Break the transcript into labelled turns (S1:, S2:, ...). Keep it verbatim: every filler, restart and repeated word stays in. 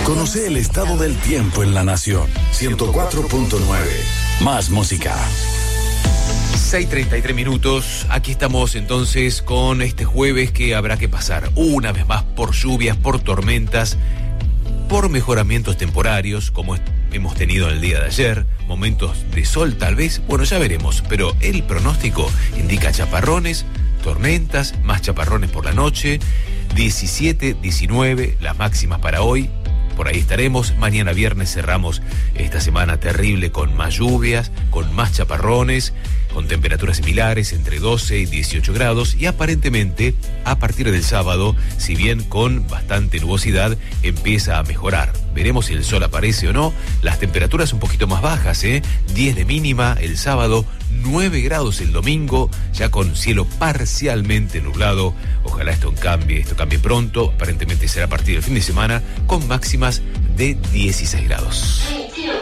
S1: Conoce el estado del tiempo en la nación. ciento cuatro punto nueve. Más música.
S2: seis treinta y tres minutos. Aquí estamos entonces con este jueves que habrá que pasar una vez más por lluvias, por tormentas, por mejoramientos temporarios, como hemos tenido el día de ayer, momentos de sol tal vez, bueno, ya veremos, pero el pronóstico indica chaparrones, tormentas, más chaparrones por la noche, diecisiete, diecinueve, las máximas para hoy. Por ahí estaremos. Mañana viernes cerramos esta semana terrible con más lluvias, con más chaparrones, con temperaturas similares entre doce y dieciocho grados y aparentemente a partir del sábado, si bien con bastante nubosidad, empieza a mejorar. Veremos si el sol aparece o no. Las temperaturas un poquito más bajas, ¿eh? diez de mínima el sábado, nueve grados el domingo, ya con cielo parcialmente nublado. Ojalá esto cambie, esto cambie pronto. Aparentemente será a partir del fin de semana con máximas de dieciséis grados.